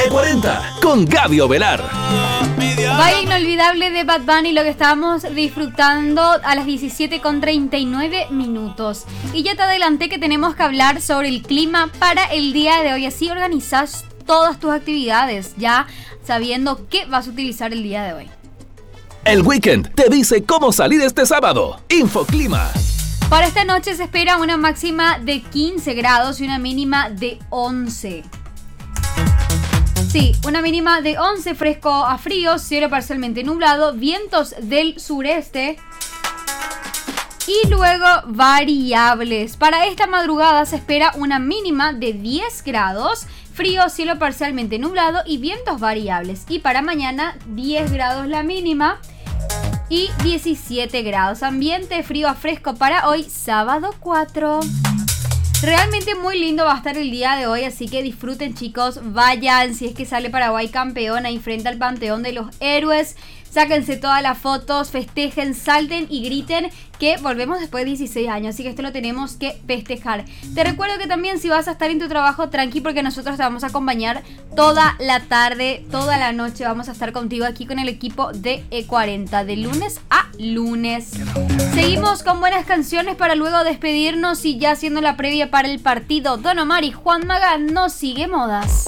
E40 con Gaby Ovelar. Baile inolvidable de Bad Bunny, lo que estábamos disfrutando a las 17:39. Y ya te adelanté que tenemos que hablar sobre el clima para el día de hoy. Así organizas todas tus actividades, ya sabiendo qué vas a utilizar el día de hoy. El Weekend te dice cómo salir este sábado. Infoclima. Para esta noche se espera una máxima de 15 grados y una mínima de 11. Sí, una mínima de 11, fresco a frío, cielo parcialmente nublado, vientos del sureste y luego variables. Para esta madrugada se espera una mínima de 10 grados, frío, cielo parcialmente nublado y vientos variables. Y para mañana 10 grados la mínima y 17 grados. Ambiente frío a fresco para hoy, sábado 4. Realmente muy lindo va a estar el día de hoy, así que disfruten, chicos. Vayan, si es que sale Paraguay campeón, ahí frente al Panteón de los Héroes. Sáquense todas las fotos, festejen, salten y griten que volvemos después de 16 años. Así que esto lo tenemos que festejar. Te recuerdo que también si vas a estar en tu trabajo, tranqui, porque nosotros te vamos a acompañar toda la tarde, toda la noche. Vamos a estar contigo aquí con el equipo de E40, de lunes a lunes. Seguimos con buenas canciones para luego despedirnos y ya haciendo la previa para el partido. Don Omar y Juan Magán nos sigue modas.